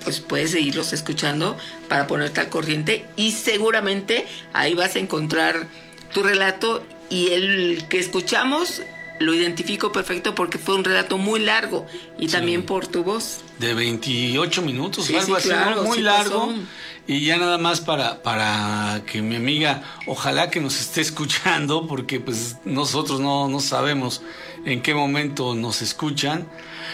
pues puedes seguirlos escuchando para ponerte al corriente y seguramente ahí vas a encontrar tu relato, y el que escuchamos lo identifico perfecto porque fue un relato muy largo y también por tu voz. De 28 minutos, Sí, algo sí, así, claro, ¿no? Muy sí largo. pasó. Y ya nada más para que mi amiga, ojalá que nos esté escuchando, porque pues nosotros no sabemos en qué momento nos escuchan,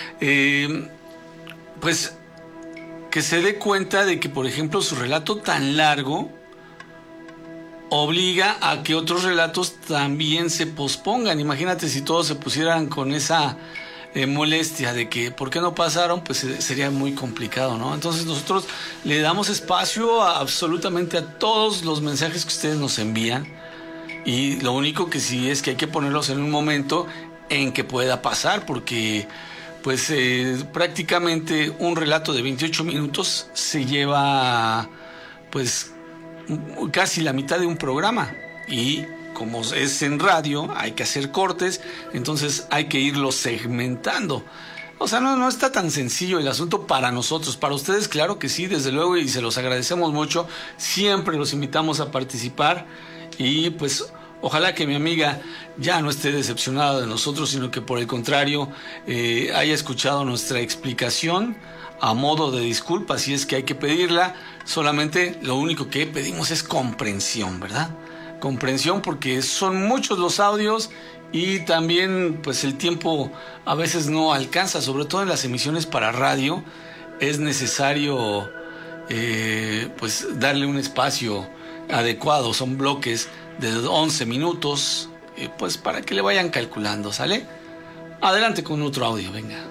pues que se dé cuenta de que, por ejemplo, su relato tan largo obliga a que otros relatos también se pospongan. Imagínate si todos se pusieran con esa molestia de que ¿por qué no pasaron? Pues sería muy complicado, ¿no? Entonces nosotros le damos espacio absolutamente a todos los mensajes que ustedes nos envían, y lo único que sí es que hay que ponerlos en un momento en que pueda pasar, porque pues prácticamente un relato de 28 minutos se lleva pues casi la mitad de un programa, y como es en radio hay que hacer cortes, entonces hay que irlo segmentando. O sea, no está tan sencillo el asunto para nosotros. Para ustedes, claro que sí, desde luego, y se los agradecemos mucho. Siempre los invitamos a participar, y pues ojalá que mi amiga ya no esté decepcionada de nosotros, sino que por el contrario haya escuchado nuestra explicación a modo de disculpa, si es que hay que pedirla. Solamente lo único que pedimos es comprensión, ¿verdad? Comprensión, porque son muchos los audios y también pues el tiempo a veces no alcanza, sobre todo en las emisiones para radio. Es necesario pues darle un espacio adecuado. Son bloques de 11 minutos, pues para que le vayan calculando, ¿sale? Adelante con otro audio, venga.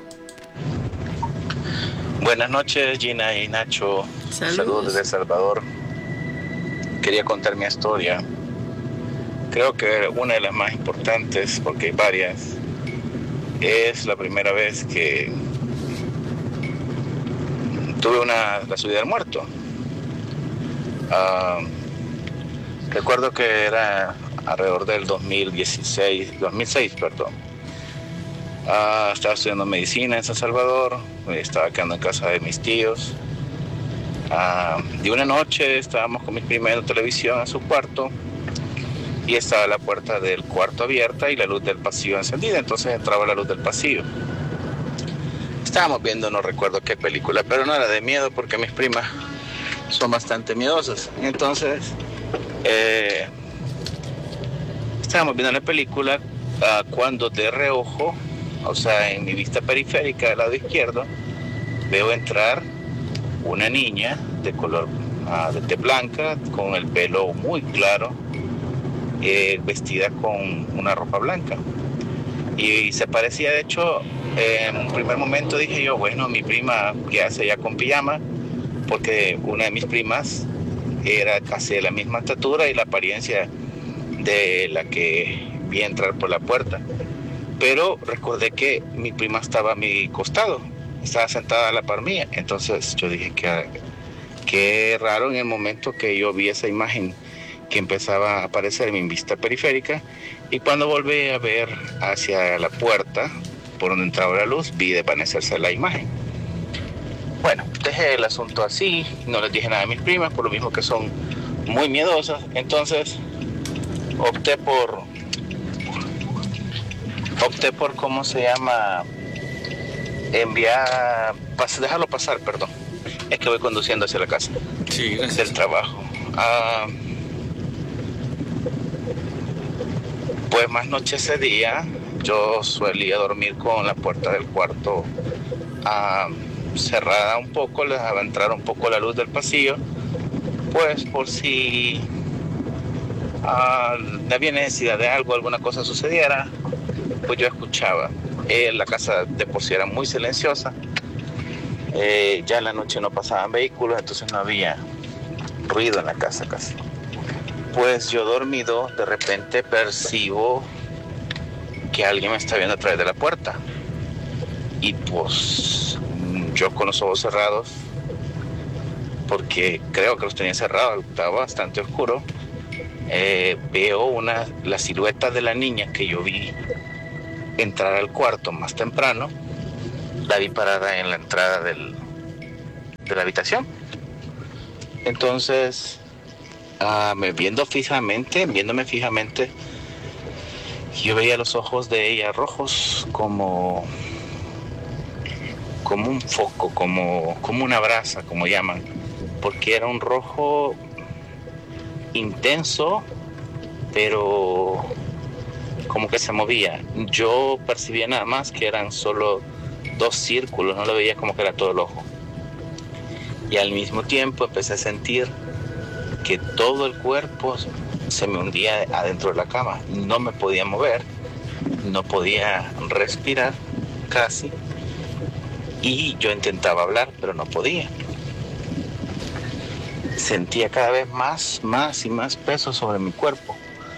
Buenas noches, Gina y Nacho. Saludos desde El Salvador. Quería contar mi historia. Creo que una de las más importantes, porque hay varias, es la primera vez que tuve la subida del muerto. Recuerdo que era alrededor del 2006, perdón. Estaba estudiando medicina en San Salvador, estaba quedando en casa de mis tíos. Y una noche estábamos con mis primas viendo televisión en su cuarto, y estaba la puerta del cuarto abierta y la luz del pasillo encendida, entonces entraba la luz del pasillo. Estábamos viendo, no recuerdo qué película, pero no era de miedo porque mis primas son bastante miedosas. Entonces, estábamos viendo la película cuando de reojo, o sea, en mi vista periférica del lado izquierdo, veo entrar una niña de color de blanca, con el pelo muy claro, vestida con una ropa blanca. Y se parecía, de hecho, en un primer momento dije yo, bueno, mi prima, ¿qué hace ya con pijama? Porque una de mis primas era casi de la misma estatura y la apariencia de la que vi entrar por la puerta. Pero recordé que mi prima estaba a mi costado, estaba sentada a la par mía. Entonces yo dije que raro, en el momento que yo vi esa imagen que empezaba a aparecer en mi vista periférica, y cuando volví a ver hacia la puerta por donde entraba la luz, vi desvanecerse la imagen. Bueno, dejé el asunto así, no les dije nada a mis primas, por lo mismo que son muy miedosas. Entonces opté por ¿cómo se llama? Dejarlo pasar, perdón. Es que voy conduciendo hacia la casa. Sí, gracias. Del trabajo. Pues más noche ese día, yo solía dormir con la puerta del cuarto cerrada un poco, les dejaba entrar un poco la luz del pasillo, pues por si había necesidad de algo, alguna cosa sucediera, pues yo escuchaba. La casa de por sí era muy silenciosa, ya en la noche no pasaban vehículos, entonces no había ruido en la casa casi. Pues yo dormido, de repente percibo que alguien me está viendo a través de la puerta, y pues yo con los ojos cerrados, porque creo que los tenía cerrados, estaba bastante oscuro, veo la silueta de la niña que yo vi entrar al cuarto más temprano. La vi parada en la entrada la habitación. Entonces, viéndome fijamente, yo veía los ojos de ella rojos como un foco, como una brasa, como llaman, porque era un rojo intenso, pero como que se movía. Yo percibía nada más que eran solo 2 círculos, no lo veía como que era todo el ojo. Y al mismo tiempo empecé a sentir que todo el cuerpo se me hundía adentro de la cama. No me podía mover, no podía respirar casi. Y yo intentaba hablar, pero no podía. Sentía cada vez más y más peso sobre mi cuerpo.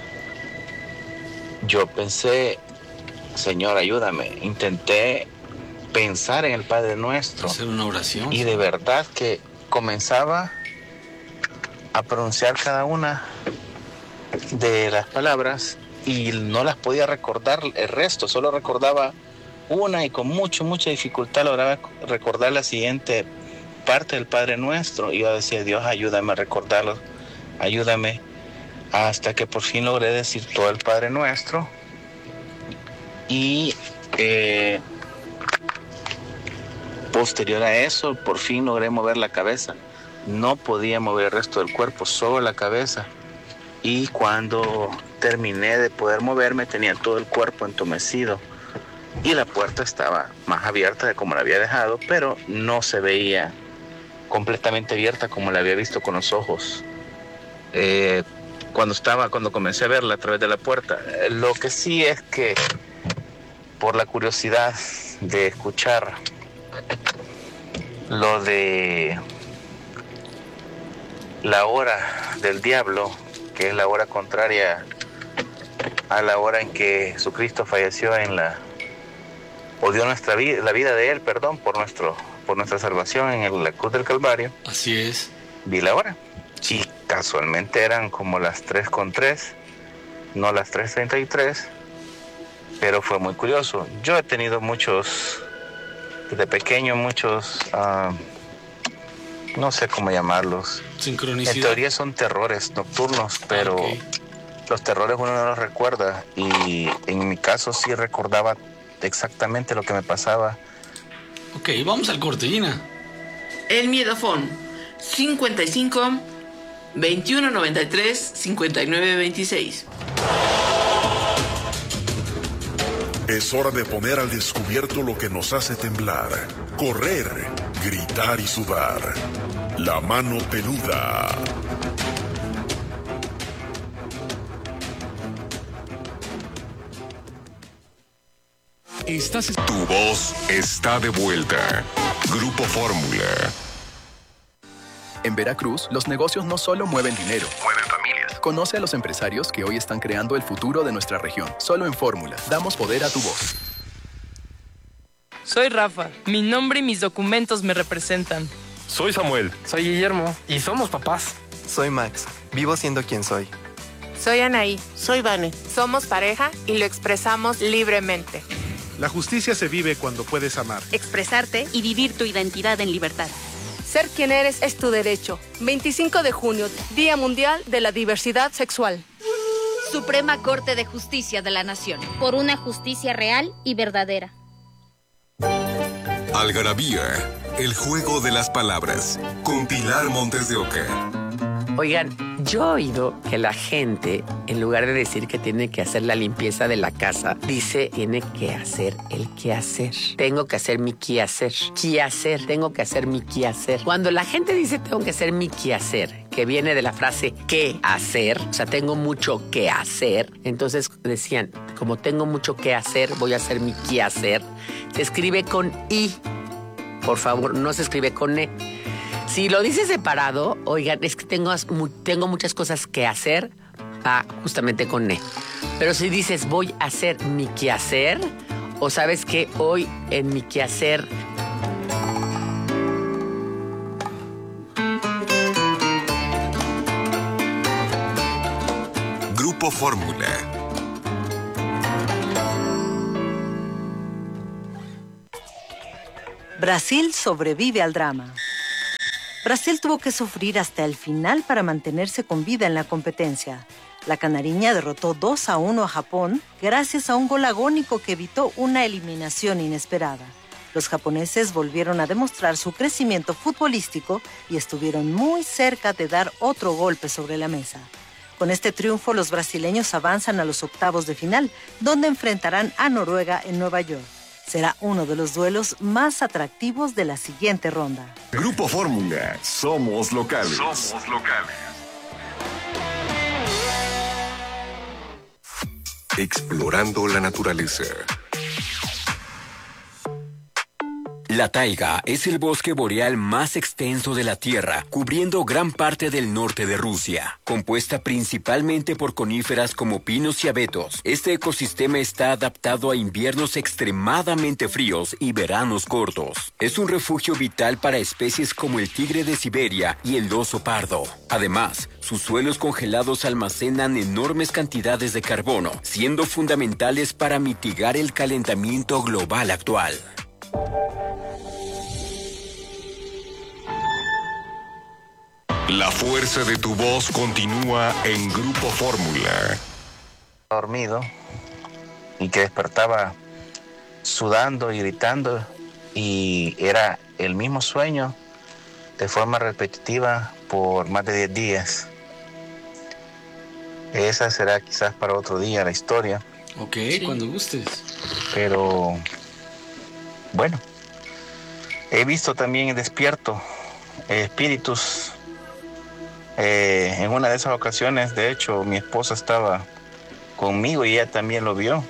Yo pensé, Señor, ayúdame. Intenté pensar en el Padre Nuestro. Hacer una oración. Y de verdad que comenzaba a pronunciar cada una de las palabras y no las podía recordar el resto, solo recordaba una y con mucha dificultad lograba recordar la siguiente parte del Padre Nuestro. Y yo decía, Dios, ayúdame a recordarlo, ayúdame, hasta que por fin logré decir todo el Padre Nuestro. Y posterior a eso, por fin logré mover la cabeza. No podía mover el resto del cuerpo, solo la cabeza. Y cuando terminé de poder moverme, tenía todo el cuerpo entumecido. Y la puerta estaba más abierta de como la había dejado, pero no se veía completamente abierta como la había visto con los ojos cuando comencé a verla a través de la puerta. Lo que sí es que por la curiosidad de escuchar lo de la hora del diablo, que es la hora contraria a la hora en que Jesucristo falleció o dio la vida de él, perdón, por nuestra salvación en la cruz del Calvario. Así es. Vi la hora. Y casualmente eran como las 3:03, no las 3:33, pero fue muy curioso. Yo he tenido desde pequeño, no sé cómo llamarlos. Sincronicidad. En teoría son terrores nocturnos, pero los terrores uno no los recuerda. Y en mi caso sí recordaba exactamente lo que me pasaba. Ok, vamos al corte, Gina. El miedofón 55 21 93 59 26. Es hora de poner al descubierto lo que nos hace temblar, correr, gritar y sudar. La mano peluda. Tu voz está de vuelta. Grupo Fórmula. En Veracruz, los negocios no solo mueven dinero, Mueven familias. Conoce a los empresarios que hoy están creando el futuro de nuestra región. Solo en Fórmula, damos poder a tu voz. Soy Rafa. Mi nombre y mis documentos me representan. Soy Samuel. Soy Guillermo. Y somos papás. Soy Max. Vivo siendo quien soy. Soy Anaí. Soy Vane. Somos pareja y lo expresamos libremente. La justicia se vive cuando puedes amar, expresarte y vivir tu identidad en libertad. Ser quien eres es tu derecho. 25 de junio, Día Mundial de la Diversidad Sexual. Suprema Corte de Justicia de la Nación. Por una justicia real y verdadera. Algarabía, el juego de las palabras, con Pilar Montes de Oca. Oigan, yo he oído que la gente, en lugar de decir que tiene que hacer la limpieza de la casa, dice tiene que hacer el quehacer. Tengo que hacer mi quehacer. Quehacer, tengo que hacer mi quehacer. Cuando la gente dice tengo que hacer mi quehacer, que viene de la frase qué hacer, o sea, tengo mucho que hacer, entonces decían, como tengo mucho que hacer, voy a hacer mi quehacer. Se escribe con I, por favor, no se escribe con E. Si lo dices separado, oigan, es que tengo muchas cosas que hacer, va justamente con E. Pero si dices voy a hacer mi quehacer, o sabes que hoy en mi quehacer... Grupo Fórmula. Brasil sobrevive al drama. Brasil tuvo que sufrir hasta el final para mantenerse con vida en la competencia. La canariña derrotó 2-1 a Japón gracias a un gol agónico que evitó una eliminación inesperada. Los japoneses volvieron a demostrar su crecimiento futbolístico y estuvieron muy cerca de dar otro golpe sobre la mesa. Con este triunfo, los brasileños avanzan a los octavos de final, donde enfrentarán a Noruega en Nueva York. Será uno de los duelos más atractivos de la siguiente ronda. Grupo Fórmula, somos locales. Somos locales. Explorando la naturaleza. La taiga es el bosque boreal más extenso de la Tierra, cubriendo gran parte del norte de Rusia. Compuesta principalmente por coníferas como pinos y abetos, este ecosistema está adaptado a inviernos extremadamente fríos y veranos cortos. Es un refugio vital para especies como el tigre de Siberia y el oso pardo. Además, sus suelos congelados almacenan enormes cantidades de carbono, siendo fundamentales para mitigar el calentamiento global actual. La fuerza de tu voz continúa en Grupo Fórmula. Dormido y que despertaba sudando y gritando, y era el mismo sueño de forma repetitiva por más de 10 días. Esa será quizás para otro día la historia. Ok, sí, cuando gustes. Pero bueno, he visto también despierto espíritus. En una de esas ocasiones, de hecho, mi esposa estaba conmigo y ella también lo vio.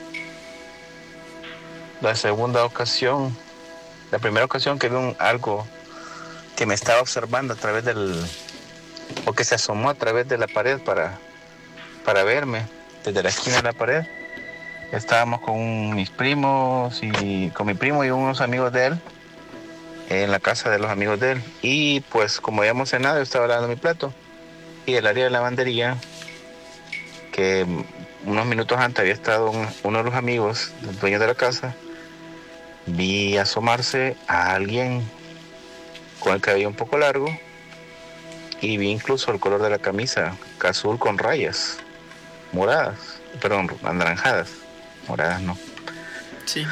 La primera ocasión que vi algo que me estaba observando a través o que se asomó a través de la pared para verme desde la esquina de la pared. Estábamos con mis primos y con mi primo y unos amigos de él en la casa de los amigos de él, y pues como habíamos cenado, yo estaba lavando mi plato. Y el área de lavandería, que unos minutos antes había estado uno de los amigos del dueño de la casa, vi asomarse a alguien con el cabello un poco largo, y vi incluso el color de la camisa, azul con rayas moradas, perdón, anaranjadas, moradas no. Sí.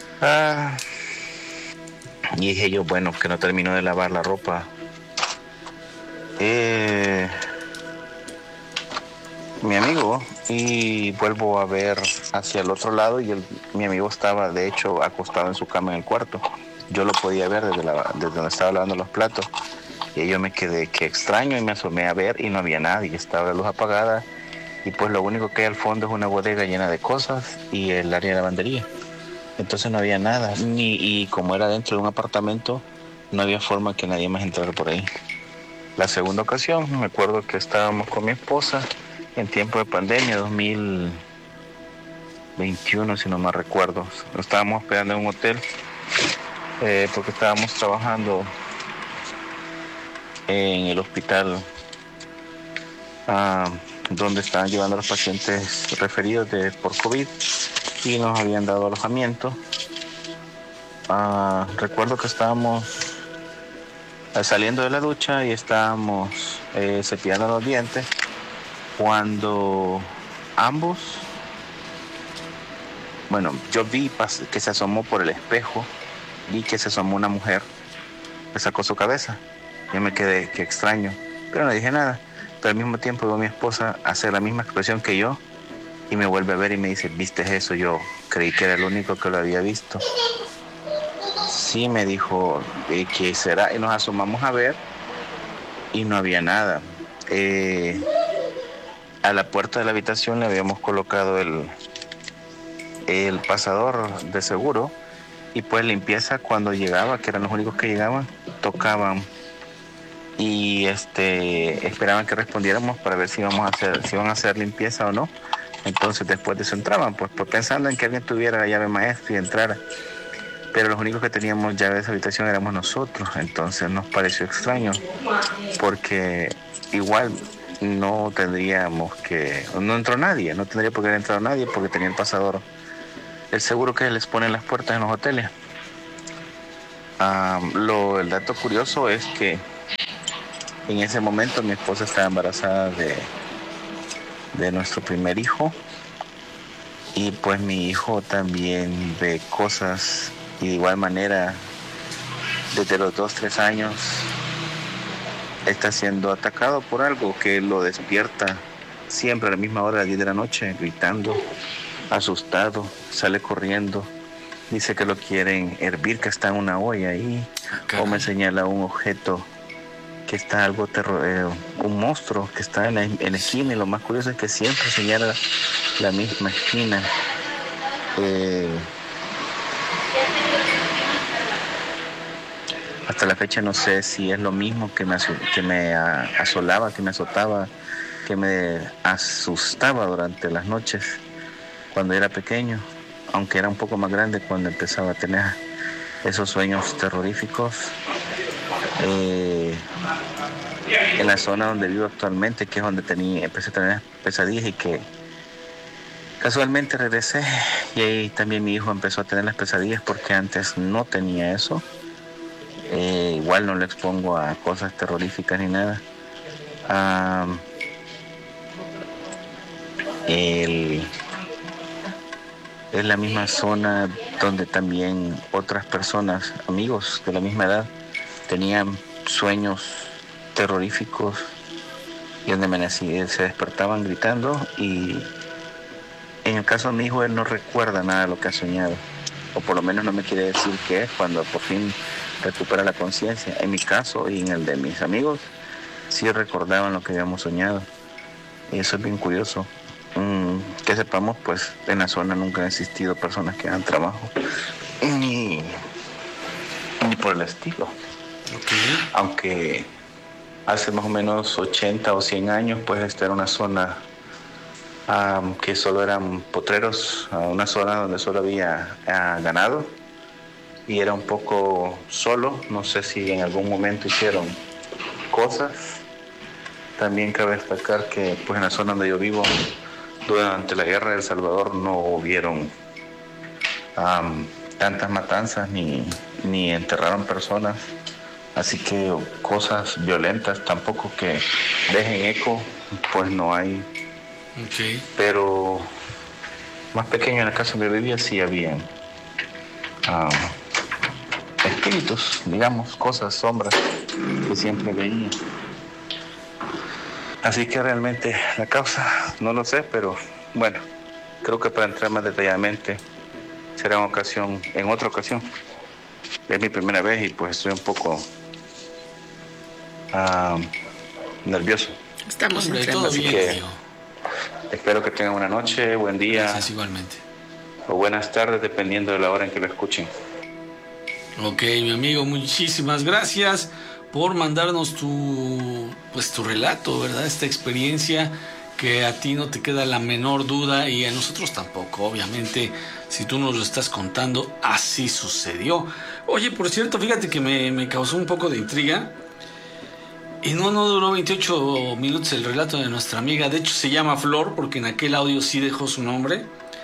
Y dije yo, bueno, que no terminó de lavar la ropa. Mi amigo, y vuelvo a ver hacia el otro lado, y mi amigo estaba de hecho acostado en su cama en el cuarto. Yo lo podía ver desde donde estaba lavando los platos, y yo me quedé que extraño y me asomé a ver y no había nadie, estaba la luz apagada, y pues lo único que hay al fondo es una bodega llena de cosas y el área de lavandería. Entonces no había nada, y como era dentro de un apartamento, no había forma que nadie más entrara por ahí. La segunda ocasión, me acuerdo que estábamos con mi esposa en tiempo de pandemia, 2021, si no me recuerdo. Estábamos hospedando en un hotel porque estábamos trabajando en el hospital donde estaban llevando a los pacientes referidos por COVID, y nos habían dado alojamiento. Recuerdo que estábamos saliendo de la ducha y estábamos cepillando los dientes cuando ambos, bueno, yo vi que se asomó por el espejo, vi que se asomó una mujer, que sacó su cabeza. Yo me quedé, qué extraño, pero no dije nada. Pero al mismo tiempo veo a mi esposa hacer la misma expresión que yo, y me vuelve a ver y me dice, ¿viste eso? Yo creí que era el único que lo había visto. Sí, me dijo, ¿qué será? Y nos asomamos a ver y no había nada. A la puerta de la habitación le habíamos colocado el pasador de seguro, y pues limpieza cuando llegaba, que eran los únicos que llegaban, tocaban y esperaban que respondiéramos para ver si iban a hacer limpieza o no. Entonces después de eso entraban, pues pensando en que alguien tuviera la llave maestra y entrara. Pero los únicos que teníamos llave de esa habitación éramos nosotros. Entonces nos pareció extraño, porque igual no entró nadie, no tendría por qué haber entrado nadie, porque tenía el pasador, el seguro que les ponen las puertas en los hoteles. El dato curioso es que En ese momento mi esposa estaba embarazada de nuestro primer hijo, y pues mi hijo también ve cosas, y de igual manera desde los 2-3 años está siendo atacado por algo que lo despierta siempre a la misma hora, a las 10 de la noche, gritando, asustado, sale corriendo, dice que lo quieren hervir, que está en una olla ahí, o me señala un objeto que está algo un monstruo que está en la esquina, y lo más curioso es que siempre señala la misma esquina. Hasta la fecha no sé si es lo mismo que me asolaba, que me azotaba, que me asustaba durante las noches cuando era pequeño, aunque era un poco más grande cuando empezaba a tener esos sueños terroríficos. En la zona donde vivo actualmente, que es donde empecé a tener pesadillas, y que casualmente regresé, y ahí también mi hijo empezó a tener las pesadillas, porque antes no tenía eso. Igual no lo expongo a cosas terroríficas ni nada. Es la misma zona donde también otras personas, amigos de la misma edad, tenían sueños terroríficos, y donde se despertaban gritando, y en el caso de mi hijo, él no recuerda nada de lo que ha soñado, o por lo menos no me quiere decir qué es cuando por fin recupera la conciencia. En mi caso y en el de mis amigos, sí recordaban lo que habíamos soñado, y eso es bien curioso. Que sepamos, pues en la zona nunca han existido personas que hagan trabajo, ni por el estilo. Aunque hace más o menos 80 o 100 años, pues esta era una zona que solo eran potreros, una zona donde solo había ganado, y era un poco solo. No sé si en algún momento hicieron cosas. También cabe destacar que pues en la zona donde yo vivo, durante la guerra de El Salvador no hubieron tantas matanzas ni enterraron personas, así que cosas violentas tampoco que dejen eco, pues no hay. Pero más pequeño, en la casa donde vivía, sí habían espíritus, digamos, cosas, sombras que siempre veía. Así que realmente la causa no lo sé, pero bueno, creo que para entrar más detalladamente será en otra ocasión. Es mi primera vez y pues estoy un poco nervioso. Estamos entrando. Así que espero que tengan una noche, buen día. Gracias, igualmente. O buenas tardes, dependiendo de la hora en que lo escuchen. Ok, mi amigo, muchísimas gracias por mandarnos tu relato, ¿verdad? Esta experiencia que a ti no te queda la menor duda, y a nosotros tampoco, obviamente, si tú nos lo estás contando, así sucedió. Oye, por cierto, fíjate que me causó un poco de intriga, y no duró 28 minutos el relato de nuestra amiga. De hecho se llama Flor, porque en aquel audio sí dejó su nombre.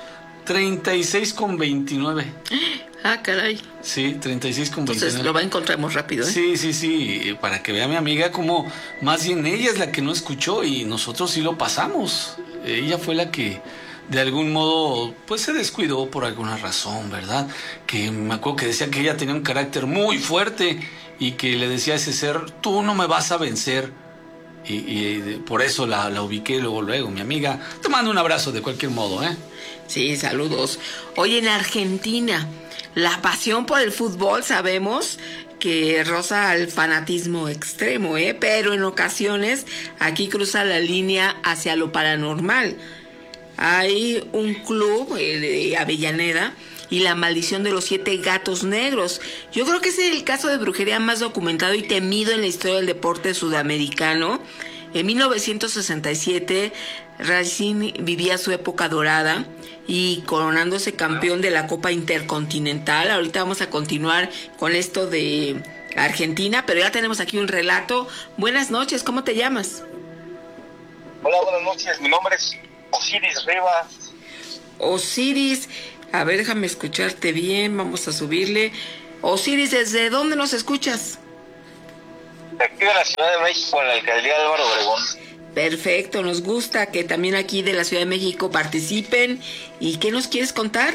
36,29. Ah, caray. Sí, 36,29. Entonces lo va a encontrar muy rápido, ¿eh? Sí, para que vea mi amiga como más bien ella es la que no escuchó y nosotros sí lo pasamos. Ella fue la que de algún modo pues se descuidó por alguna razón, ¿verdad? Que me acuerdo que decía que ella tenía un carácter muy fuerte y que le decía a ese ser, tú no me vas a vencer. Y por eso la ubiqué luego, mi amiga. Te mando un abrazo de cualquier modo, ¿eh? Sí, saludos. Hoy en Argentina, la pasión por el fútbol sabemos que roza al fanatismo extremo, pero en ocasiones aquí cruza la línea hacia lo paranormal. Hay un club de Avellaneda y la maldición de los 7 gatos negros. Yo creo que ese es el caso de brujería más documentado y temido en la historia del deporte sudamericano. En 1967, Racing vivía su época dorada y coronándose campeón de la Copa Intercontinental. Ahorita vamos a continuar con esto de Argentina, pero ya tenemos aquí un relato. Buenas noches, ¿cómo te llamas? Hola, buenas noches, mi nombre es Osiris Rivas. Osiris, a ver, déjame escucharte bien, vamos a subirle. Osiris, ¿desde dónde nos escuchas? de aquí de la Ciudad de México, en la alcaldía de Álvaro Obregón. Perfecto, nos gusta que también aquí de la Ciudad de México participen. ¿Y qué nos quieres contar?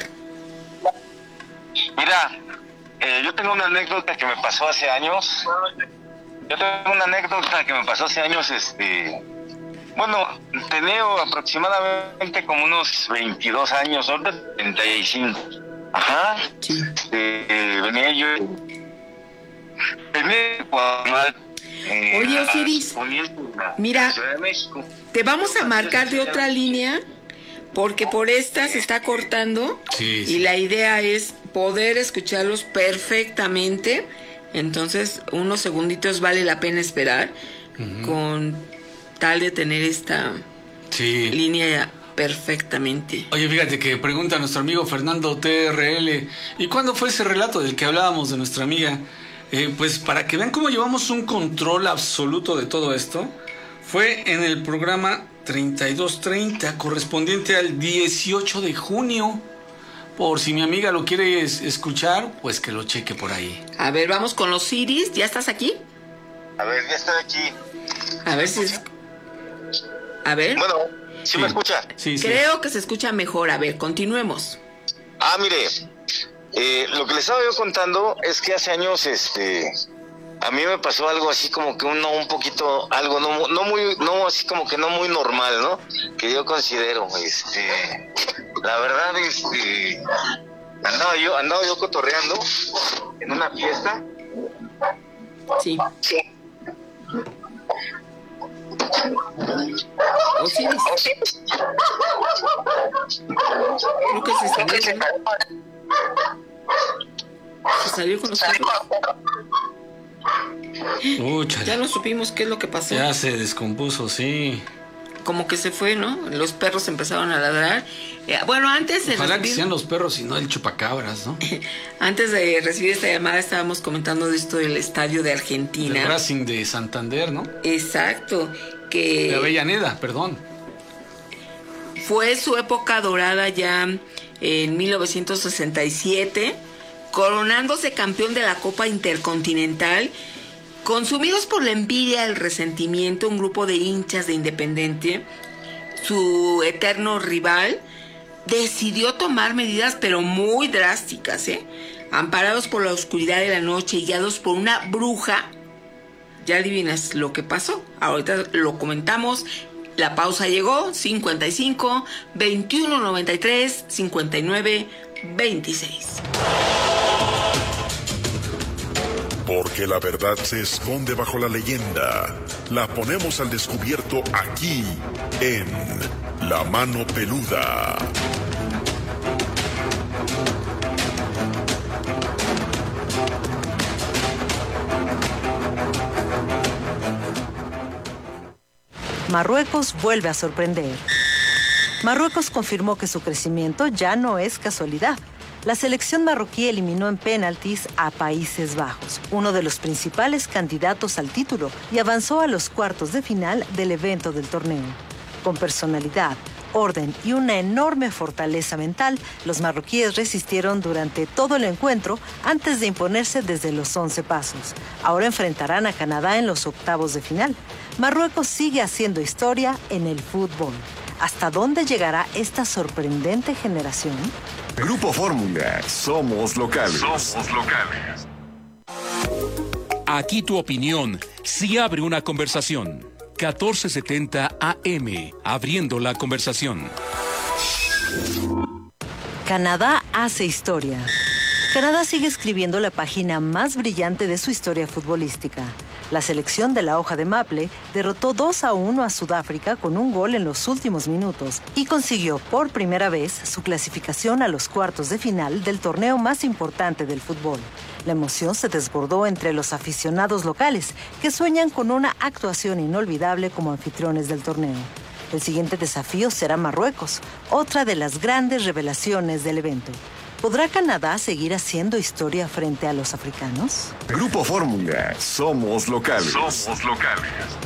Mira, yo tengo una anécdota que me pasó hace años. Bueno, tenía aproximadamente como unos 22 años, ahorita 35. Ajá. Sí. Venía Oye, Osiris, mira, te vamos a marcar de otra línea porque por esta se está cortando y la idea es poder escucharlos perfectamente. Entonces, unos segunditos vale la pena esperar con tal de tener esta línea perfectamente. Oye, fíjate que pregunta nuestro amigo Fernando TRL, ¿y cuándo fue ese relato del que hablábamos de nuestra amiga? Pues para que vean cómo llevamos un control absoluto de todo esto, fue en el programa 3230, correspondiente al 18 de junio. Por si mi amiga lo quiere escuchar, pues que lo cheque por ahí. A ver, vamos con los Osiris. ¿Ya estás aquí? A ver, ya estoy aquí. A ver si... A ver. Bueno, ¿sí me escucha? Sí. Creo que se escucha mejor. A ver, continuemos. Mire, lo que les estaba yo contando es que hace años, a mí me pasó algo así como que un poquito, algo no así como que no muy normal, ¿no? Que yo considero, la verdad, andaba yo cotorreando en una fiesta. Sí. Osiris. Creo que se salió, ¿no? Se salió con los perros. Ya no supimos qué es lo que pasó. Ya se descompuso, sí. Como que se fue, ¿no? Los perros empezaron a ladrar. Bueno, antes de Ojalá que sean los perros y no el chupacabras, ¿no? Antes de recibir esta llamada estábamos comentando de esto del estadio de Argentina. El Racing de Santander, ¿no? Exacto. Que de Avellaneda, perdón. Fue su época dorada ya en 1967, coronándose campeón de la Copa Intercontinental. Consumidos por la envidia, el resentimiento, un grupo de hinchas de Independiente, su eterno rival, decidió tomar medidas pero muy drásticas, amparados por la oscuridad de la noche y guiados por una bruja. Ya adivinas lo que pasó. Ahorita lo comentamos. La pausa llegó. 55 21 93 59 26. Porque la verdad se esconde bajo la leyenda. La ponemos al descubierto aquí, en La Mano Peluda. Marruecos vuelve a sorprender. Marruecos confirmó que su crecimiento ya no es casualidad. La selección marroquí eliminó en penaltis a Países Bajos, uno de los principales candidatos al título, y avanzó a los cuartos de final del evento del torneo. Con personalidad, orden y una enorme fortaleza mental, los marroquíes resistieron durante todo el encuentro antes de imponerse desde los 11 pasos. Ahora enfrentarán a Canadá en los octavos de final. Marruecos sigue haciendo historia en el fútbol. ¿Hasta dónde llegará esta sorprendente generación? Grupo Fórmula, somos locales. Somos locales. Aquí tu opinión sí abre una conversación. 1470 AM, abriendo la conversación. Canadá hace historia. Canadá sigue escribiendo la página más brillante de su historia futbolística. La selección de la hoja de maple derrotó 2-1 a Sudáfrica con un gol en los últimos minutos y consiguió por primera vez su clasificación a los cuartos de final del torneo más importante del fútbol. La emoción se desbordó entre los aficionados locales, que sueñan con una actuación inolvidable como anfitriones del torneo. El siguiente desafío será Marruecos, otra de las grandes revelaciones del evento. ¿Podrá Canadá seguir haciendo historia frente a los africanos? Grupo Fórmula, somos locales. Somos locales.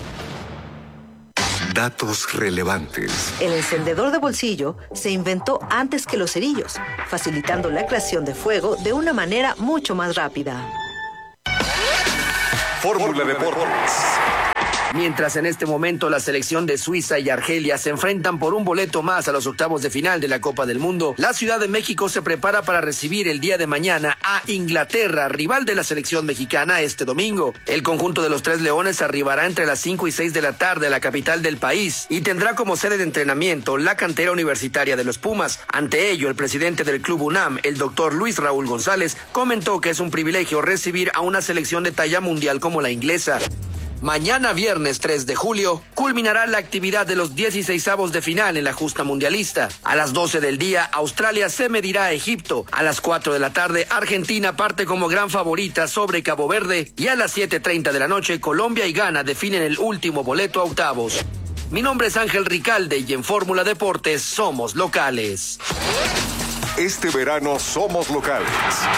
Datos relevantes. El encendedor de bolsillo se inventó antes que los cerillos, facilitando la creación de fuego de una manera mucho más rápida. Fórmula Deportes. Mientras en este momento la selección de Suiza y Argelia se enfrentan por un boleto más a los octavos de final de la Copa del Mundo, la Ciudad de México se prepara para recibir el día de mañana a Inglaterra, rival de la selección mexicana, este domingo. El conjunto de los Tres Leones arribará entre las 5 y 6 de la tarde a la capital del país y tendrá como sede de entrenamiento la cantera universitaria de los Pumas. Ante ello, el presidente del Club UNAM, el doctor Luis Raúl González, comentó que es un privilegio recibir a una selección de talla mundial como la inglesa. Mañana viernes 3 de julio culminará la actividad de los 16avos de final en la justa mundialista. A las 12 del día, Australia se medirá a Egipto. A las 4 de la tarde, Argentina parte como gran favorita sobre Cabo Verde. Y a las 7:30 de la noche, Colombia y Ghana definen el último boleto a octavos. Mi nombre es Ángel Ricalde y en Fórmula Deportes somos locales. Este verano somos locales.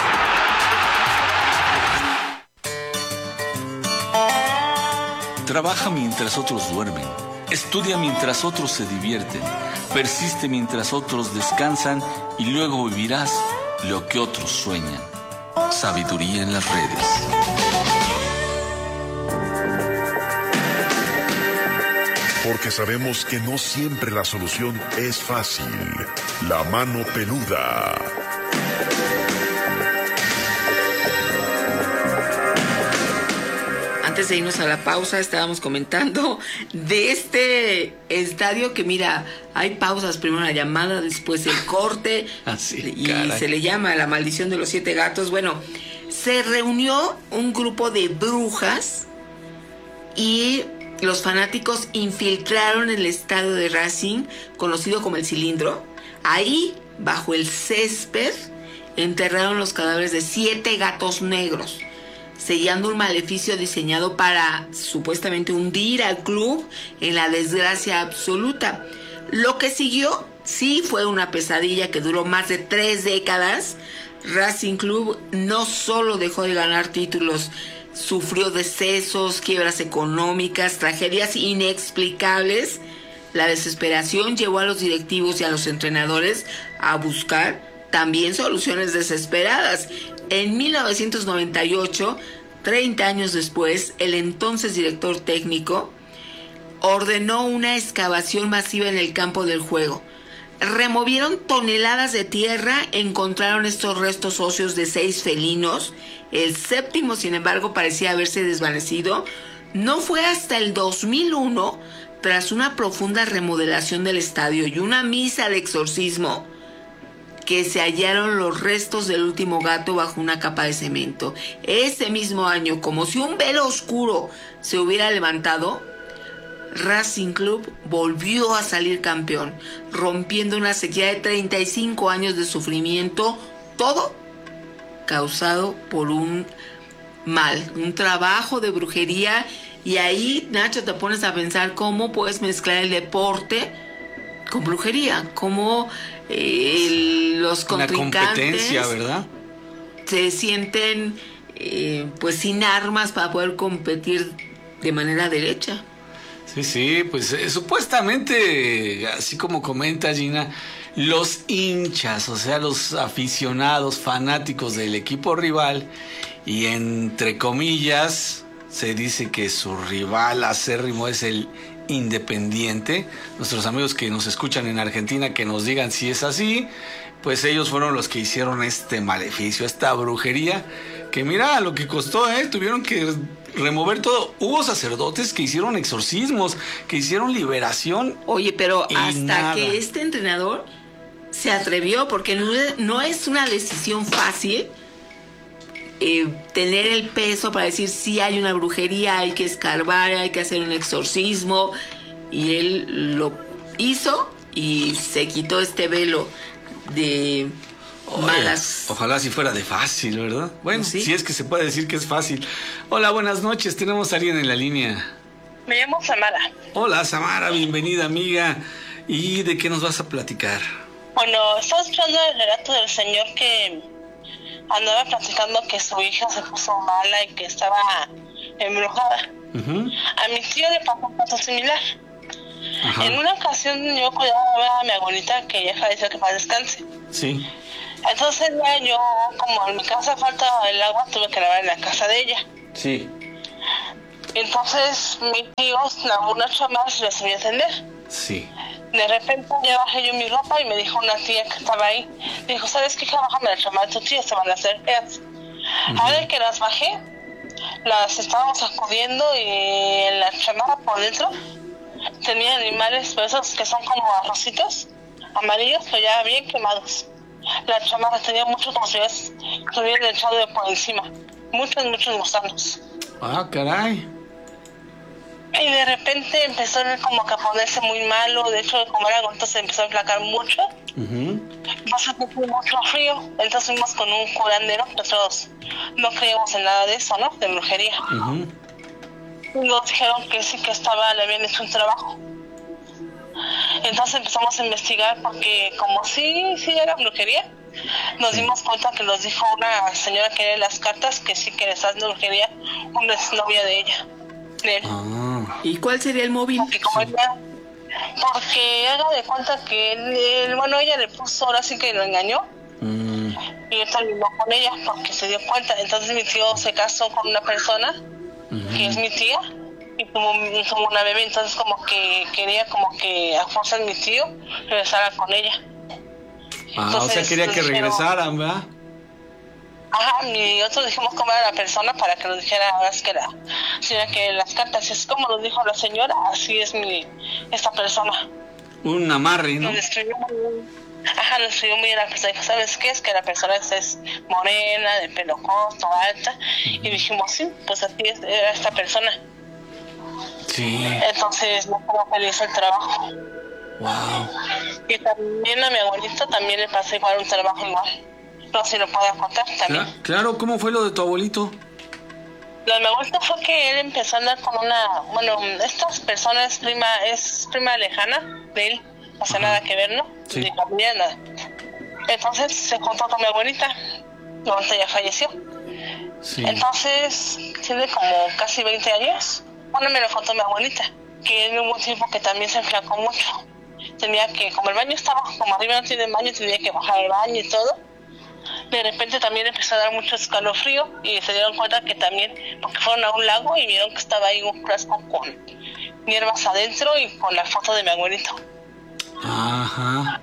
Trabaja mientras otros duermen, estudia mientras otros se divierten, persiste mientras otros descansan y luego vivirás lo que otros sueñan. Sabiduría en las redes. Porque sabemos que no siempre la solución es fácil. La mano peluda. Antes de irnos a la pausa, estábamos comentando de este estadio que, mira, hay pausas, primero la llamada, después el corte, y caray, se le llama la maldición de los 7 gatos. Bueno, se reunió un grupo de brujas y los fanáticos infiltraron el estadio de Racing, conocido como el Cilindro. Ahí, bajo el césped, enterraron los cadáveres de 7 gatos negros, sellando un maleficio diseñado para supuestamente hundir al club en la desgracia absoluta. Lo que siguió sí fue una pesadilla que duró más de 3 décadas. Racing Club no solo dejó de ganar títulos, sufrió decesos, quiebras económicas, tragedias inexplicables. La desesperación llevó a los directivos y a los entrenadores a buscar también soluciones desesperadas. En 1998, 30 años después, el entonces director técnico ordenó una excavación masiva en el campo del juego. Removieron toneladas de tierra, encontraron estos restos óseos de 6 felinos. El séptimo, sin embargo, parecía haberse desvanecido. No fue hasta el 2001, tras una profunda remodelación del estadio y una misa de exorcismo, que se hallaron los restos del último gato bajo una capa de cemento. Ese mismo año, como si un velo oscuro se hubiera levantado, Racing Club volvió a salir campeón, rompiendo una sequía de 35 años de sufrimiento, todo causado por un mal, un trabajo de brujería. Y ahí, Nacho, te pones a pensar cómo puedes mezclar el deporte con brujería, cómo los contrincantes, la competencia, ¿verdad?, se sienten pues sin armas para poder competir de manera derecha. Sí, pues supuestamente, así como comenta Gina, los hinchas, o sea, los aficionados fanáticos del equipo rival, y entre comillas se dice que su rival acérrimo es el Independiente. Nuestros amigos que nos escuchan en Argentina, que nos digan si es así. Pues ellos fueron los que hicieron este maleficio, esta brujería, que mira lo que costó, tuvieron que remover todo. Hubo sacerdotes que hicieron exorcismos, que hicieron liberación. Oye, pero hasta nada, que este entrenador se atrevió, porque no es una decisión fácil tener el peso para decir si hay una brujería, hay que escarbar, hay que hacer un exorcismo, y él lo hizo y se quitó este velo de malas. Ojalá si fuera de fácil, ¿verdad? Bueno, ¿sí? Si es que se puede decir que es fácil. Hola, buenas noches, tenemos a alguien en la línea. Me llamo Samara. Hola, Samara, bienvenida, amiga. ¿Y de qué nos vas a platicar? Bueno, estaba escuchando el relato del señor que andaba platicando que su hija se puso mala y que estaba embrujada. A mi tío le pasó un caso similar. Ajá. En una ocasión yo cuidaba a mi abuelita, que ya falleció, que para descanse. Sí. Entonces ya yo, como en mi casa falta el agua, tuve que lavar en la casa de ella. Sí. Entonces mi tío, una chamarra le sabía encender. Sí. De repente ya bajé yo mi ropa y me dijo una tía que estaba ahí, dijo, ¿sabes qué? Bájame la chamarra de tu tía, se van a hacer feas. Ahora que las bajé, las estábamos sacudiendo y en la chamarra por dentro tenía animales, pues esos que son como arrocitos amarillos, pero ya bien quemados. La chamarra tenía muchos, como si hubiera echado de por encima, muchos gusanos. Ah, caray. Y de repente empezó como que a ponerse muy malo, de hecho como era gordo se empezó a enflacar mucho. Entonces fue mucho frío, entonces fuimos con un curandero, nosotros no creíamos en nada de eso, ¿no? De brujería. Y nos dijeron que sí, que le habían hecho un trabajo. Entonces empezamos a investigar porque como sí era brujería, nos dimos cuenta que nos dijo una señora que lee las cartas que sí que les hace brujería, una exnovia de ella. De él. ¿Y cuál sería el móvil? Porque haga de cuenta que ella le puso, ahora sí que lo engañó. Y él terminó con ella porque se dio cuenta. Entonces mi tío se casó con una persona que es mi tía y tuvo una bebé. Entonces como que quería como que a fuerzas mi tío regresara con ella. Entonces, o sea, quería que regresaran, ¿verdad? Ajá, y nosotros dijimos cómo era la persona para que nos dijera ahora es que la señora que las cartas es como nos dijo la señora, así es esta persona. Un amarre, ¿no? Nos escribió muy bien la persona, dijo, ¿sabes qué? Es que la persona es morena, de pelo corto, alta, y dijimos, sí, pues así era esta persona. Sí. Entonces no fue feliz el trabajo. Wow. Y también a mi abuelito también le pasó igual un trabajo igual. No sé si lo puedo contar también. Claro, ¿cómo fue lo de tu abuelito? Lo de mi abuelito fue que él empezó a andar con esta persona es prima lejana de él, no hace nada que ver, ¿no? Sí. Ni familia, nada. Entonces se juntó con mi abuelita, mi abuelita ya falleció. Sí. Entonces, tiene como casi 20 años, me lo contó mi abuelita, que él hubo un tiempo que también se enflacó mucho. Tenía que, como el baño estaba, como arriba no tiene baño, tenía que bajar el baño y todo. De repente también empezó a dar mucho escalofrío y se dieron cuenta que también, porque fueron a un lago y vieron que estaba ahí un frasco con hierbas adentro y con la foto de mi abuelito. Ajá.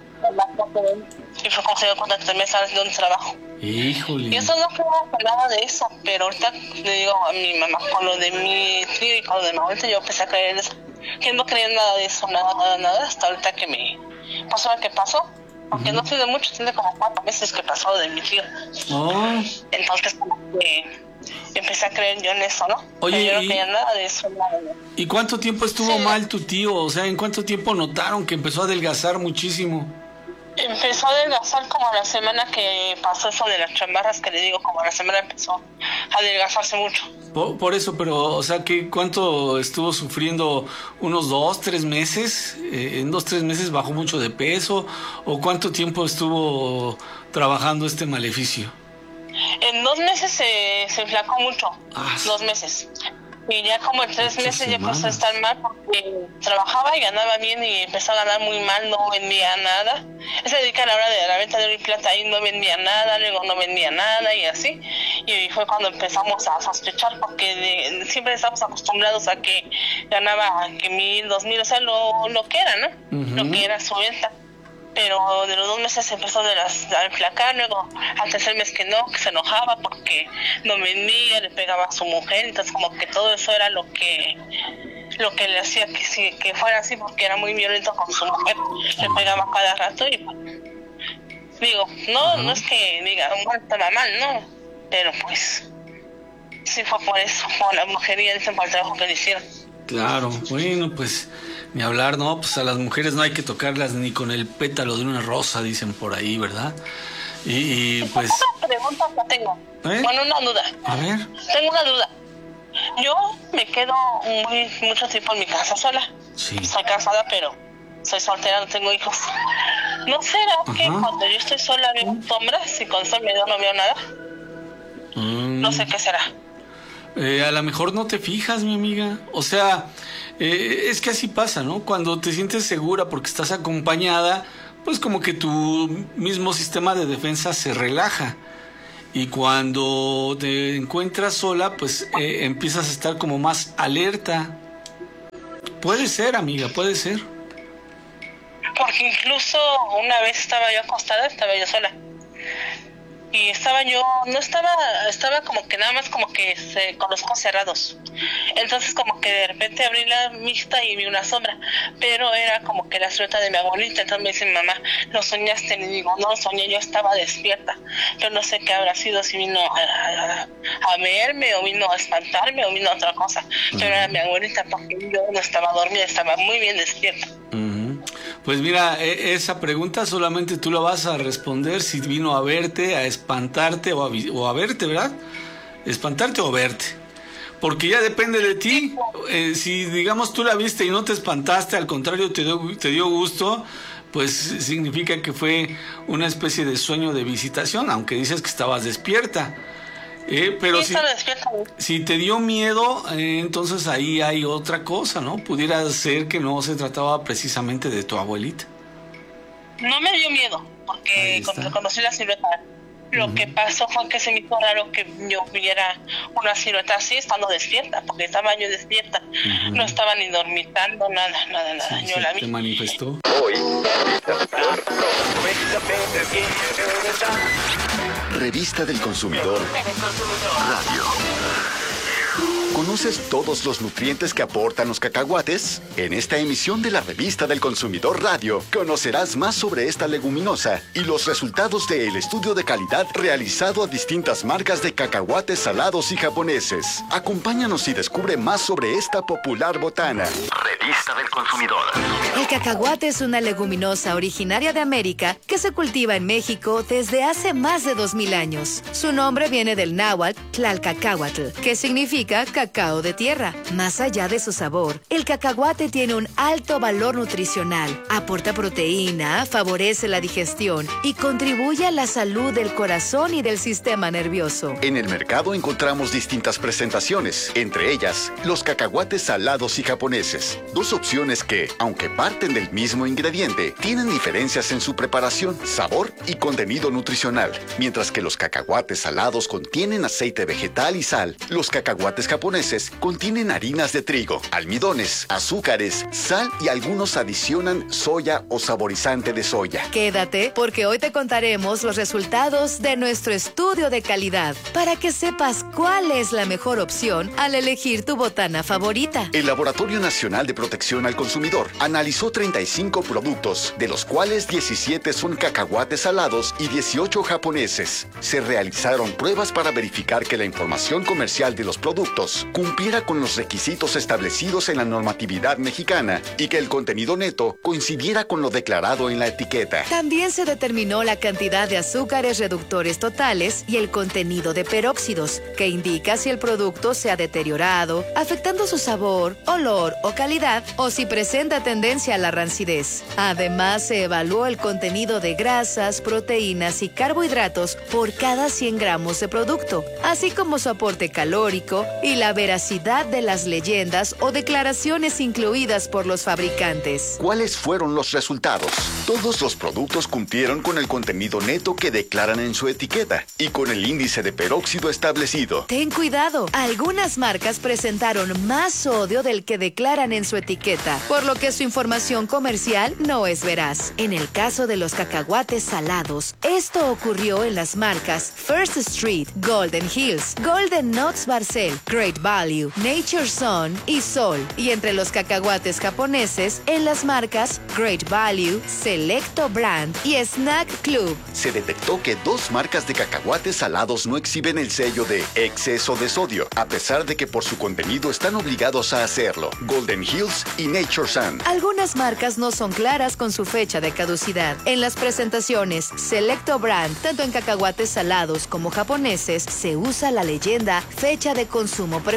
Y fue cuando se dio cuenta que también estaba haciendo un trabajo. Híjole. Y eso no fue nada de eso, pero ahorita le digo a mi mamá, con lo de mi tío y con lo de mi abuelito, yo empecé a creer en eso. Que no creía en nada de eso, nada, hasta ahorita que me pasó lo que pasó. Aunque no tiene mucho, tiene como 4 meses que pasó de mi tío. Entonces como que empecé a creer yo en eso, ¿no? Oye, pero yo no creía nada de eso. Nada. ¿Y cuánto tiempo estuvo mal tu tío? O sea, ¿en cuánto tiempo notaron que empezó a adelgazar muchísimo? Empezó a adelgazar como la semana que pasó eso de las chamarras, que le digo, como la semana empezó a adelgazarse mucho. Por eso, pero, o sea, ¿cuánto estuvo sufriendo? ¿Unos 2, 3 meses? ¿En 2, 3 meses bajó mucho de peso? ¿O cuánto tiempo estuvo trabajando este maleficio? En 2 meses se enflacó mucho, 2 meses. Y ya como en 3 meses ya empezó a estar mal porque trabajaba y ganaba bien y empezó a ganar muy mal, no vendía nada. Él se dedica a la hora de la venta de oro y plata y no vendía nada, luego no vendía nada y así. Y fue cuando empezamos a sospechar porque siempre estamos acostumbrados a que ganaba que 1,000, 2,000, o sea, lo que era, ¿no? Lo que era su venta. Pero de los 2 meses se empezó a enflacar, luego al tercer mes que se enojaba porque no vendía, le pegaba a su mujer, entonces como que todo eso era lo que le hacía que fuera así, porque era muy violento con su mujer, le pegaba cada rato y digo, no es que diga, estaba mal, no, pero pues sí fue por eso, por la mujería, dicen por el trabajo que le hicieron. Claro, bueno, pues ni hablar, ¿no? Pues a las mujeres no hay que tocarlas ni con el pétalo de una rosa, dicen por ahí, ¿verdad? Y pues... ¿Cuántas preguntas no tengo? Bueno, una duda. A ver. Tengo una duda. Yo me quedo mucho tiempo en mi casa sola. Sí. Soy casada, pero soy soltera, no tengo hijos. ¿No será que cuando yo estoy sola veo sombras y cuando estoy medio no veo nada? No sé qué será. A lo mejor no te fijas, mi amiga. O sea, es que así pasa, ¿no? Cuando te sientes segura porque estás acompañada, pues como que tu mismo sistema de defensa se relaja. Y cuando te encuentras sola, pues empiezas a estar como más alerta. Puede ser, amiga, puede ser. Porque incluso una vez estaba yo acostada, estaba yo sola. Y estaba como que nada más como que con los ojos cerrados. Entonces como que de repente abrí la vista y vi una sombra, pero era como que la silueta de mi abuelita. Entonces me dice mi mamá, ¿lo soñaste? Y digo, no, soñé, yo estaba despierta. Yo no sé qué habrá sido, si vino a verme, o vino a espantarme, o vino a otra cosa. Pero era mi abuelita, porque yo no estaba dormida, estaba muy bien despierta. Pues mira, esa pregunta solamente tú la vas a responder si vino a verte, a espantarte o a verte, ¿verdad? Espantarte o verte. Porque ya depende de ti. Si, digamos, tú la viste y no te espantaste, al contrario, te dio gusto, pues significa que fue una especie de sueño de visitación, aunque dices que estabas despierta. Pero si te dio miedo, entonces ahí hay otra cosa, ¿no? Pudiera ser que no se trataba precisamente de tu abuelita. No me dio miedo, porque cuando conocí la silueta, lo que pasó fue que se me hizo raro que yo viera una silueta así estando despierta, porque estaba yo despierta. No estaba ni dormitando, nada. Sí, yo la vi. ¿Te manifestó? Revista del Consumidor Radio. ¿Conoces todos los nutrientes que aportan los cacahuates? En esta emisión de la Revista del Consumidor Radio conocerás más sobre esta leguminosa y los resultados del estudio de calidad realizado a distintas marcas de cacahuates salados y japoneses. Acompáñanos y descubre más sobre esta popular botana. Revista del Consumidor. El cacahuate es una leguminosa originaria de América que se cultiva en México desde hace más de 2000 años. Su nombre viene del náhuatl Tlalcacahuatl, que significa cacao de tierra. Más allá de su sabor, el cacahuate tiene un alto valor nutricional, aporta proteína, favorece la digestión y contribuye a la salud del corazón y del sistema nervioso. En el mercado encontramos distintas presentaciones, entre ellas los cacahuates salados y japoneses. Dos opciones que, aunque parten del mismo ingrediente, tienen diferencias en su preparación, sabor y contenido nutricional. Mientras que los cacahuates salados contienen aceite vegetal y sal, los cacahuates japoneses contienen harinas de trigo, almidones, azúcares, sal y algunos adicionan soya o saborizante de soya. Quédate, porque hoy te contaremos los resultados de nuestro estudio de calidad para que sepas cuál es la mejor opción al elegir tu botana favorita. El Laboratorio Nacional de Protección al Consumidor analizó 35 productos, de los cuales 17 son cacahuates salados y 18 japoneses. Se realizaron pruebas para verificar que la información comercial de los productos cumpliera con los requisitos establecidos en la normatividad mexicana y que el contenido neto coincidiera con lo declarado en la etiqueta. También se determinó la cantidad de azúcares reductores totales y el contenido de peróxidos, que indica si el producto se ha deteriorado, afectando su sabor, olor o calidad, o si presenta tendencia a la rancidez. Además, se evaluó el contenido de grasas, proteínas y carbohidratos por cada 100 gramos de producto, así como su aporte calórico y la veracidad de las leyendas o declaraciones incluidas por los fabricantes. ¿Cuáles fueron los resultados? Todos los productos cumplieron con el contenido neto que declaran en su etiqueta y con el índice de peróxido establecido. Ten cuidado, algunas marcas presentaron más sodio del que declaran en su etiqueta, por lo que su información comercial no es veraz. En el caso de los cacahuates salados, esto ocurrió en las marcas First Street, Golden Hills, Golden Nuts Barcel, Great Value, Nature Sun y Sol, y entre los cacahuates japoneses en las marcas Great Value, Selecto Brand y Snack Club. Se detectó que 2 marcas de cacahuates salados no exhiben el sello de exceso de sodio, a pesar de que por su contenido están obligados a hacerlo: Golden Hills y Nature Sun. Algunas marcas no son claras con su fecha de caducidad. En las presentaciones Selecto Brand, tanto en cacahuates salados como japoneses, se usa la leyenda fecha de consumo preferida.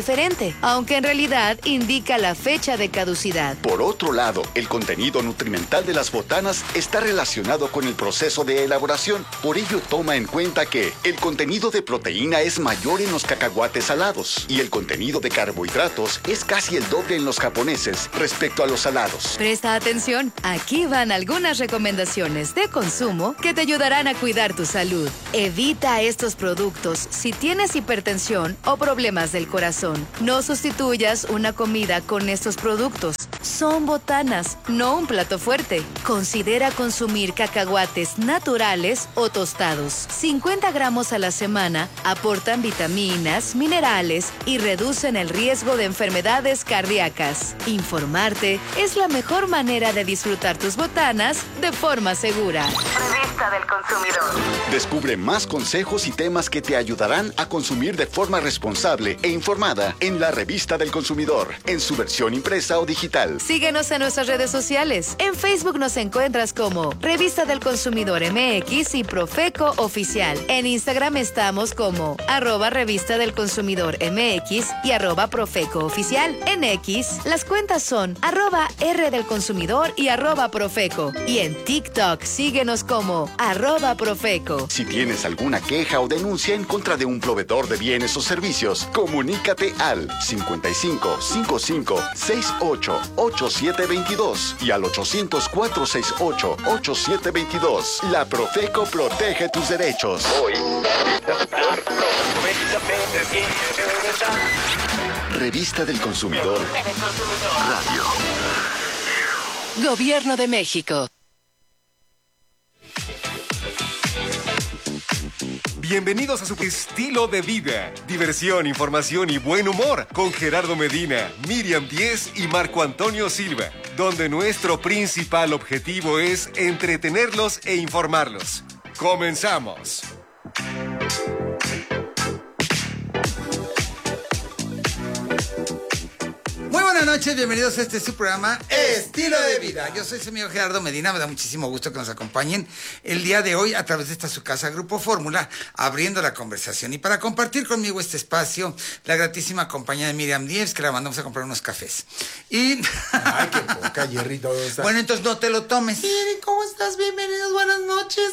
preferente, aunque en realidad indica la fecha de caducidad. Por otro lado, el contenido nutrimental de las botanas está relacionado con el proceso de elaboración. Por ello, toma en cuenta que el contenido de proteína es mayor en los cacahuates salados y el contenido de carbohidratos es casi el doble en los japoneses respecto a los salados. Presta atención, aquí van algunas recomendaciones de consumo que te ayudarán a cuidar tu salud. Evita estos productos si tienes hipertensión o problemas del corazón. No sustituyas una comida con estos productos. Son botanas, no un plato fuerte. Considera consumir cacahuates naturales o tostados. 50 gramos a la semana aportan vitaminas, minerales y reducen el riesgo de enfermedades cardíacas. Informarte es la mejor manera de disfrutar tus botanas de forma segura. Revista del Consumidor. Descubre más consejos y temas que te ayudarán a consumir de forma responsable e informada en la Revista del Consumidor, en su versión impresa o digital. Síguenos en nuestras redes sociales. En Facebook nos encuentras como Revista del Consumidor MX y Profeco Oficial. En Instagram estamos como @Revista del Consumidor MX y @Profeco Oficial. En X, las cuentas son @R del Consumidor y @Profeco. Y en TikTok, síguenos como @Profeco. Si tienes alguna queja o denuncia en contra de un proveedor de bienes o servicios, comunícate al 55 55 68 8722 y al 800 468 8722. La Profeco protege tus derechos. Revista del Consumidor Radio. Gobierno de México. Bienvenidos a su estilo de vida, diversión, información y buen humor con Gerardo Medina, Miriam Díez y Marco Antonio Silva, donde nuestro principal objetivo es entretenerlos e informarlos. ¡Comenzamos! Muy buenas noches, bienvenidos a este su programa Estilo de Vida. Yo soy su amigo Gerardo Medina, me da muchísimo gusto que nos acompañen el día de hoy a través de esta su casa Grupo Fórmula, abriendo la conversación. Y para compartir conmigo este espacio, la gratísima compañía de Miriam Díez, que la mandamos a comprar unos cafés. Y... Ay, qué poca, Jerry, todo está... Bueno, entonces no te lo tomes. Miri, ¿cómo estás? Bienvenidos, buenas noches.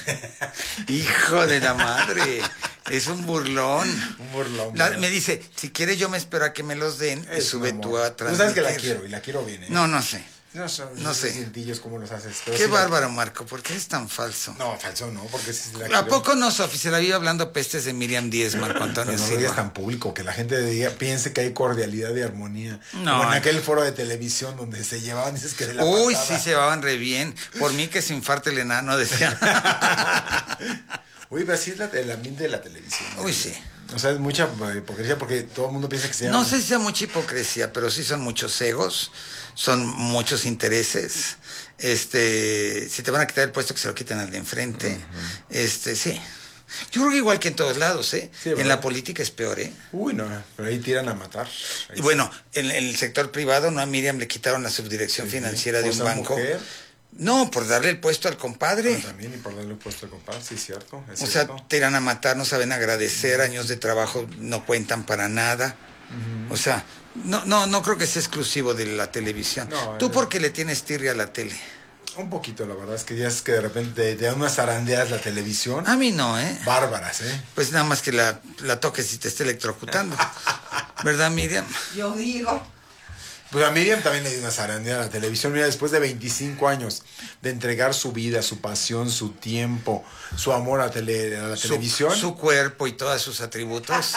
Hijo de la madre, es un burlón. Un burlón. Me dice, si quieres yo me espero a que me los den, y sube tú a transmitir. Tú sabes que la quiero, y la quiero bien, ¿eh? No sé. No sé. Cintillos, ¿cómo los haces? Qué bárbaro, Marco, ¿por qué eres tan falso? No, falso no, porque si la ¿A quiero... poco no, Sofi? Se la vive hablando pestes de Miriam Díez, Marco Antonio Silva. No lo digas tan público, que la gente piense que hay cordialidad y armonía. No. Como en aquel foro de televisión donde se llevaban, dices que de la Uy, patada. sí, se llevaban re bien. Por mí que se infarte el enano, decía. Uy, pero así es el ambiente de la televisión. Uy, sí. O sea, es mucha hipocresía porque todo el mundo piensa que se llama... No sé si sea mucha hipocresía, pero sí son muchos egos, son muchos intereses. Si te van a quitar el puesto, que se lo quiten al de enfrente. Sí. Yo creo que igual que en todos lados, ¿eh? Sí, en la política es peor, ¿eh? Uy, no, pero ahí tiran a matar. Ahí y bueno, en el sector privado, ¿no? A Miriam le quitaron la subdirección financiera de un banco. Mujer. No, por darle el puesto al compadre. También, y por darle el puesto al compadre, sí, cierto. O sea, te irán a matar, no saben agradecer, años de trabajo no cuentan para nada. O sea, no creo que sea exclusivo de la televisión. No, ¿tú por qué le tienes tirria a la tele? Un poquito, la verdad, es que ya es que de repente te dan unas zarandeas la televisión. A mí no, ¿eh? Bárbaras, ¿eh? Pues nada más que la toques y te esté electrocutando. ¿Verdad, Miriam? Yo digo... Pues a Miriam también le dio una zarandeada a la televisión. Mira, después de 25 años de entregar su vida, su pasión, su tiempo, su amor a la televisión. Su cuerpo y todos sus atributos.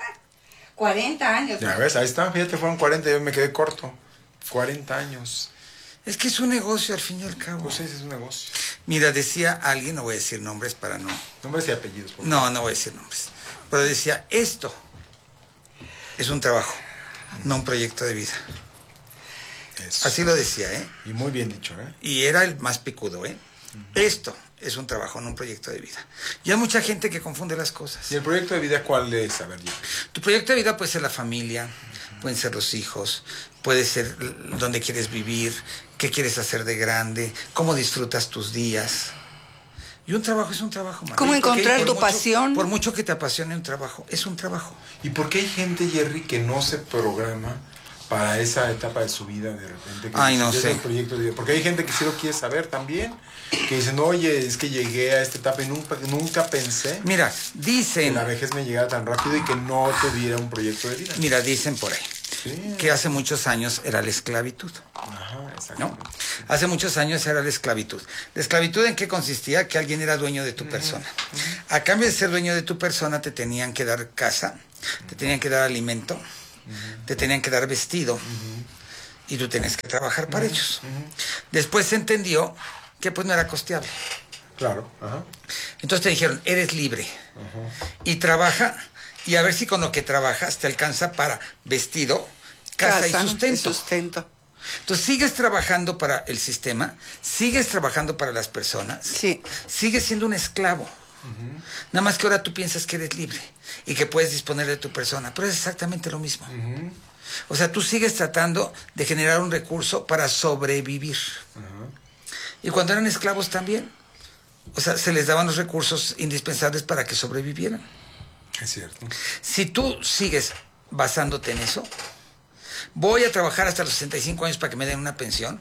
40 años. Ya ves, ahí está, fíjate, fueron 40, yo me quedé corto. 40 años. Es que es un negocio al fin y al cabo. Pues ese es un negocio. Mira, decía alguien, no voy a decir nombres para no... Nombres y apellidos, por favor. No voy a decir nombres. Pero decía, esto es un trabajo, no un proyecto de vida. Eso. Así lo decía, ¿eh? Y muy bien dicho, ¿eh? Y era el más picudo, ¿eh? Esto es un trabajo, no un proyecto de vida. Y hay mucha gente que confunde las cosas. ¿Y el proyecto de vida cuál es? A ver, yo. Tu proyecto de vida puede ser la familia, pueden ser los hijos, puede ser dónde quieres vivir, qué quieres hacer de grande, cómo disfrutas tus días. Y un trabajo es un trabajo, Manuel. ¿Cómo encontrar tu pasión? Por mucho que te apasione un trabajo, es un trabajo. ¿Y por qué hay gente, Jerry, que no se programa para esa etapa de su vida de repente? Ay, no sé. Porque hay gente que sí lo quiere saber también, que dicen, oye, es que llegué a esta etapa y nunca pensé. Mira, dicen... que la vejez me llegara tan rápido y que no tuviera un proyecto de vida. Mira, dicen por ahí. Sí. Que hace muchos años era la esclavitud. Ajá, exacto. ¿No? Hace muchos años era la esclavitud. ¿La esclavitud en qué consistía? Que alguien era dueño de tu persona. A cambio de ser dueño de tu persona, te tenían que dar casa, te tenían que dar alimento, te tenían que dar vestido, y tú tenías que trabajar para ellos. Después se entendió que pues no era costeable. Claro. Ajá. Entonces te dijeron, eres libre. Y trabaja, y a ver si con lo que trabajas te alcanza para vestido, casa y sustento. Entonces sigues trabajando para el sistema, sigues trabajando para las personas, sigues siendo un esclavo. Nada más que ahora tú piensas que eres libre y que puedes disponer de tu persona, pero es exactamente lo mismo. O sea, tú sigues tratando de generar un recurso para sobrevivir. Y cuando eran esclavos también, o sea, se les daban los recursos indispensables para que sobrevivieran. Es cierto. Si tú sigues basándote en eso, voy a trabajar hasta los 65 años para que me den una pensión,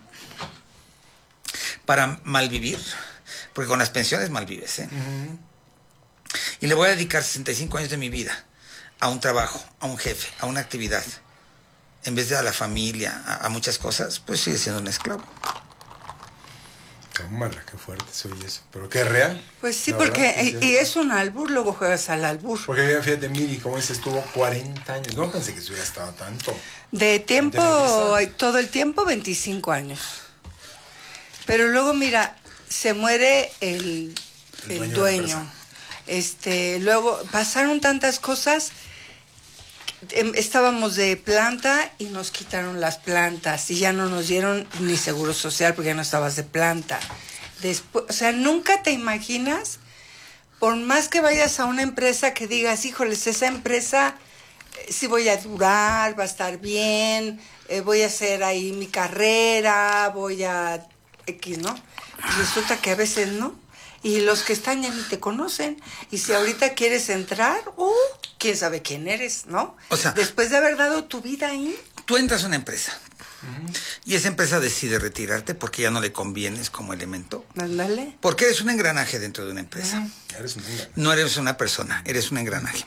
para malvivir, porque con las pensiones malvives, ¿eh? Y le voy a dedicar 65 años de mi vida a un trabajo, a un jefe, a una actividad, en vez de a la familia, a muchas cosas, pues sigue siendo un esclavo. Tómala, qué fuerte soy eso. ¿Pero qué es real? Pues sí, porque y es un albur, luego juegas al albur. Porque fíjate, Miri, como dices, estuvo 40 años. No pensé que se hubiera estado tanto. De tiempo, todo el tiempo, 25 años. Pero luego, mira, se muere el dueño. Luego pasaron tantas cosas. Estábamos de planta y nos quitaron las plantas y ya no nos dieron ni seguro social porque ya no estabas de planta. Después, o sea, nunca te imaginas, por más que vayas a una empresa que digas, híjoles, esa empresa sí voy a durar, va a estar bien, voy a hacer ahí mi carrera, voy a X, ¿no? Y resulta que a veces no. Y los que están ya ni te conocen. Y si ahorita quieres entrar, quién sabe quién eres, ¿no? O sea, después de haber dado tu vida ahí. Tú entras a una empresa. Y esa empresa decide retirarte porque ya no le convienes como elemento. Ándale. Porque eres un engranaje dentro de una empresa. Eres un engranaje. No eres una persona, eres un engranaje.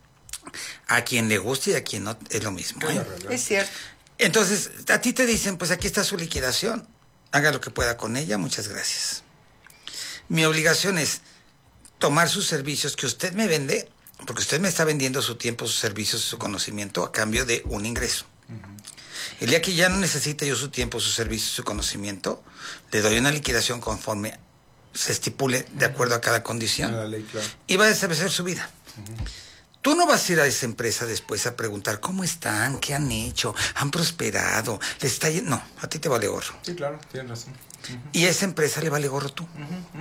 A quien le guste y a quien no, es lo mismo. Es cierto. Entonces, a ti te dicen, pues aquí está su liquidación. Haga lo que pueda con ella, muchas gracias. Mi obligación es tomar sus servicios que usted me vende, porque usted me está vendiendo su tiempo, sus servicios, su conocimiento a cambio de un ingreso. El día que ya no necesite yo su tiempo, su servicio, su conocimiento, le doy una liquidación conforme se estipule de acuerdo a cada condición. La ley, claro. Y va a establecer su vida. Tú no vas a ir a esa empresa después a preguntar cómo están, qué han hecho, han prosperado, les está yendo. No, a ti te vale gorro. Sí, claro, tienes razón. Y a esa empresa le vale gorro tú.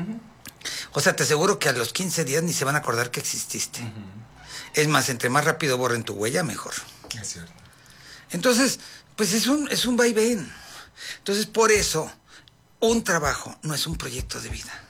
O sea, te aseguro que a los 15 días ni se van a acordar que exististe. Es más, entre más rápido borren tu huella, mejor. Es cierto. Entonces, pues es un vaivén. Entonces, por eso, un trabajo no es un proyecto de vida.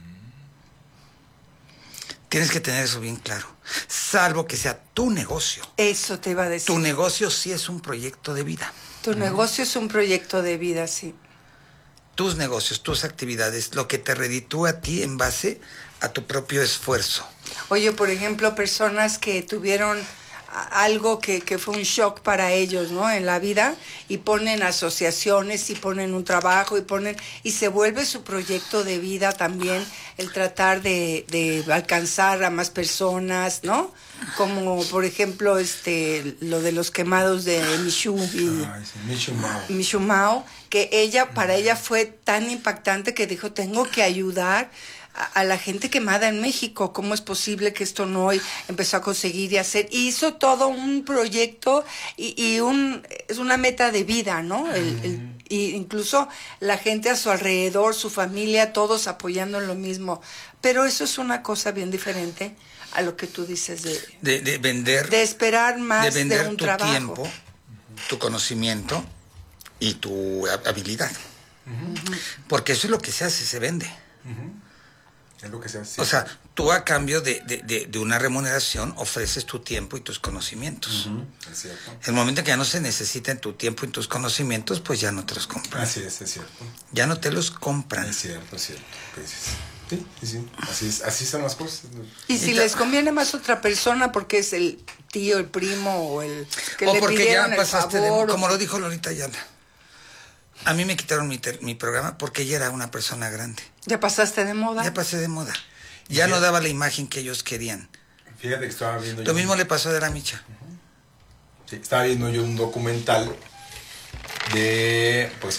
Tienes que tener eso bien claro. Salvo que sea tu negocio. Eso te iba a decir. Tu negocio sí es un proyecto de vida. Tu negocio es un proyecto de vida, sí. Tus negocios, tus actividades, lo que te reditúa a ti en base a tu propio esfuerzo. Oye, por ejemplo, personas que tuvieron algo que fue un shock para ellos, ¿no? En la vida, y ponen asociaciones y ponen un trabajo y se vuelve su proyecto de vida también el tratar de alcanzar a más personas, ¿no? Como por ejemplo lo de los quemados de Michu Mao, que para ella fue tan impactante que dijo, tengo que ayudar a la gente quemada en México. ¿Cómo es posible que esto no empezó a conseguir y hacer? Y hizo todo un proyecto es una meta de vida, ¿no? Y incluso la gente a su alrededor, su familia, todos apoyando en lo mismo. Pero eso es una cosa bien diferente a lo que tú dices de vender. De esperar más de vender un tu trabajo. Tiempo, tu conocimiento y tu habilidad. Porque eso es lo que se hace, se vende. Es lo que se hace. O sea, tú a cambio de una remuneración ofreces tu tiempo y tus conocimientos. Es cierto. El momento en que ya no se necesitan tu tiempo y tus conocimientos, pues ya no te los compran. Así es cierto. Ya no te los compran. Es cierto, es cierto. ¿Qué dices? Sí. Así son las cosas. Y si les conviene más otra persona porque es el tío, el primo o el que o le porque pidieron ya el pasaste favor, como lo dijo Lolita Ayala. A mí me quitaron mi programa porque ella era una persona grande. ¿Ya pasaste de moda? Ya pasé de moda. Ya no daba la imagen que ellos querían. Fíjate que estaba viendo Lo mismo le pasó a De la Micha. Sí, estaba viendo yo un documental de, pues,